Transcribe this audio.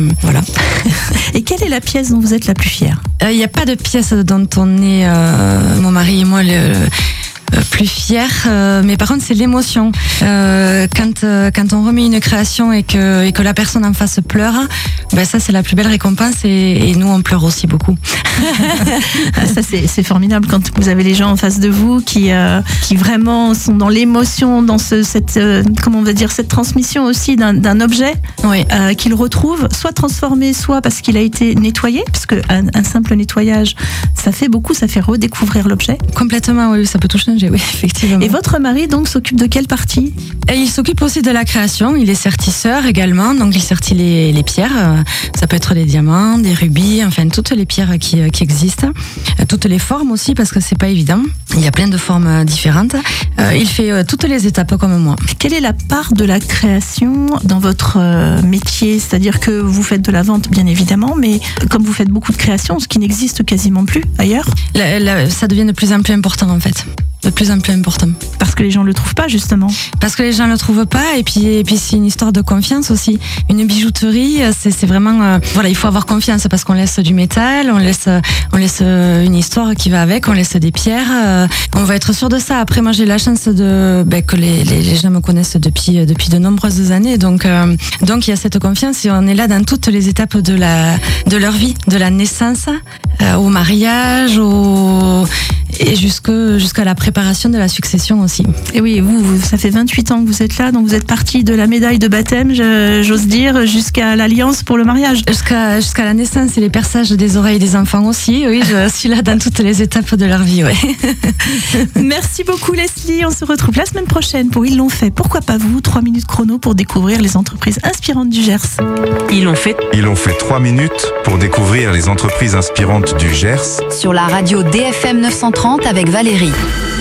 Voilà. Et quelle est la pièce dont vous êtes la plus fière ? Il n'y a pas de pièce dont on est, mon mari et moi, plus fiers, mais par contre c'est l'émotion. Quand on remet une création et que la personne en face pleure, ça c'est la plus belle récompense et nous on pleure aussi beaucoup. Ça c'est formidable quand vous avez les gens en face de vous qui vraiment sont dans l'émotion, dans cette transmission aussi d'un objet, oui. Qu'ils retrouvent soit transformé, soit parce qu'il a été nettoyé, parce qu'un simple nettoyage ça fait beaucoup, ça fait redécouvrir l'objet. Complètement, oui, ça peut tout changer, oui, effectivement. Et votre mari donc s'occupe de quelle partie ? Et il s'occupe aussi de la création, il est sertisseur également, donc il sertit les pierres, ça peut être des diamants, des rubis, enfin toutes les pierres qui existent, toutes les formes aussi parce que c'est pas évident, il y a plein de formes différentes. Il fait toutes les étapes comme moi. Quelle est la part de la création dans votre métier ? C'est-à-dire que vous faites de la vente bien évidemment, mais comme vous faites beaucoup de création, ce qui n'existe quasiment plus ailleurs ? Ça devient de plus en plus important en fait. De plus en plus important. Parce que les gens ne le trouvent pas, justement. Parce que les gens ne le trouvent pas, et puis c'est une histoire de confiance aussi. Une bijouterie, c'est vraiment... il faut avoir confiance, parce qu'on laisse du métal, on laisse une histoire qui va avec, on laisse des pierres, on va être sûr de ça. Après, moi, j'ai la chance que les gens me connaissent depuis de nombreuses années, donc il y a cette confiance, et on est là dans toutes les étapes de leur vie, de la naissance, au mariage, et jusqu'à la préparation de la succession aussi. Et oui, vous, ça fait 28 ans que vous êtes là, donc vous êtes parti de la médaille de baptême, j'ose dire, jusqu'à l'alliance pour le mariage. Jusqu'à la naissance et les perçages des oreilles des enfants aussi, oui, je suis là dans toutes les étapes de leur vie, oui. Merci beaucoup Leslie, on se retrouve la semaine prochaine pour Ils l'ont fait, pourquoi pas vous, 3 minutes chrono pour découvrir les entreprises inspirantes du Gers. Ils l'ont fait 3 minutes pour découvrir les entreprises inspirantes du Gers. Sur la radio DFM 930 avec Valérie.